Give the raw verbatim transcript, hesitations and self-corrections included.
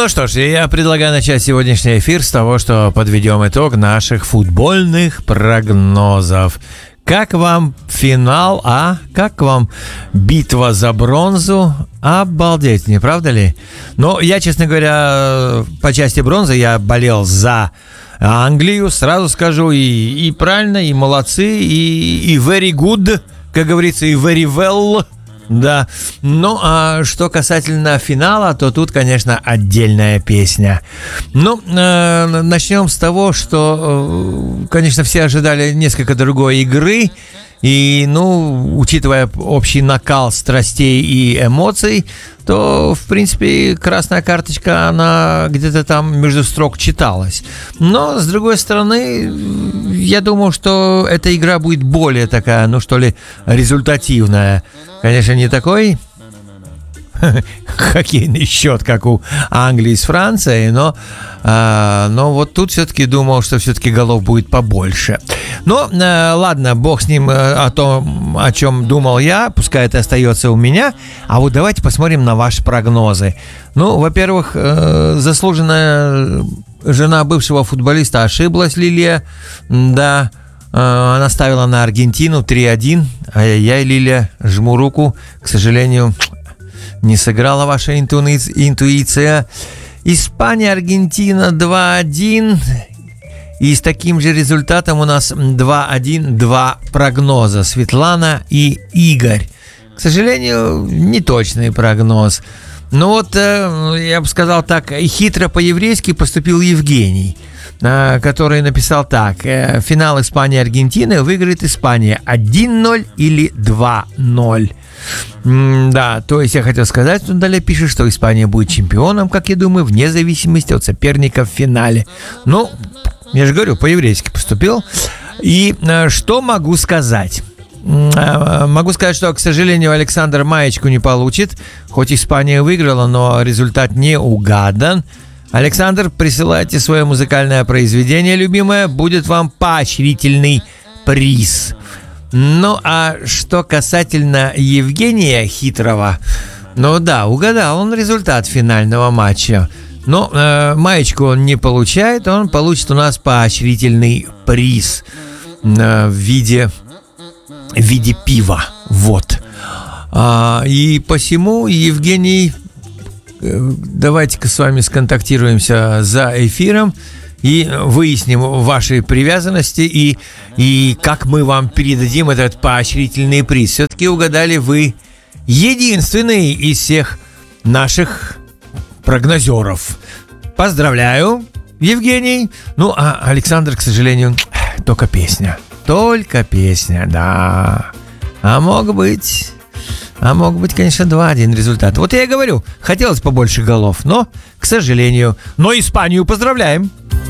Ну что ж, я предлагаю начать сегодняшний эфир с того, что подведем итог наших футбольных прогнозов. Как вам финал, а? Как вам битва за бронзу? Обалдеть, не правда ли? Но я, честно говоря, по части бронзы я болел за Англию, сразу скажу, и, и правильно, и молодцы, и, и very good, как говорится, и very well. Да, ну а что касательно финала, то тут, конечно, отдельная песня. Ну, э, начнем с того, что, э, конечно, все ожидали несколько другой игры. И, ну, учитывая общий накал страстей и эмоций, то, в принципе, красная карточка, она где-то там между строк читалась. Но, с другой стороны, я думал, что эта игра будет более такая, ну, что ли, результативная. Конечно, не такой хоккейный счет, как у Англии с Францией, но, э, но вот тут все-таки думал, что все-таки голов будет побольше. Но э, ладно, бог с ним, э, о том, о чем думал я, пускай это остается у меня. А вот давайте посмотрим на ваши прогнозы. Ну, во-первых, э, заслуженная жена бывшего футболиста ошиблась, Лилия, да. Она ставила на Аргентину три один. Ай-яй-яй, Лилия, жму руку. К сожалению, не сыграла ваша интуи- интуиция. Испания, Аргентина два один. И с таким же результатом у нас два один, два прогноза. Светлана и Игорь. К сожалению, неточный прогноз. Но вот, я бы сказал так, хитро по-еврейски поступил Евгений, который написал так: финал Испания-Аргентины выиграет Испания один ноль или два ноль. Да, то есть я хотел сказать, что далее пишет, что Испания будет чемпионом, как я думаю, вне зависимости от соперника в финале. Ну, я же говорю, по-еврейски поступил. И что могу сказать? Могу сказать, что, к сожалению, Александр маечку не получит. Хоть Испания выиграла, но результат не угадан. Александр, присылайте свое музыкальное произведение, любимое, будет вам поощрительный приз. Ну, а что касательно Евгения Хитрого, ну да, угадал он результат финального матча. Но э, маечку он не получает, он получит у нас поощрительный приз э, в виде, в виде пива. Вот. А, и посему, Евгений, давайте-ка с вами сконтактируемся за эфиром и выясним ваши привязанности и, и как мы вам передадим этот поощрительный приз. Все-таки угадали вы единственный из всех наших прогнозеров. Поздравляю, Евгений. Ну, а Александр, к сожалению, только песня. Только песня, да. А мог быть... А мог быть, конечно, два один результат. Вот я и говорю, хотелось побольше голов, но, к сожалению. Но Испанию поздравляем.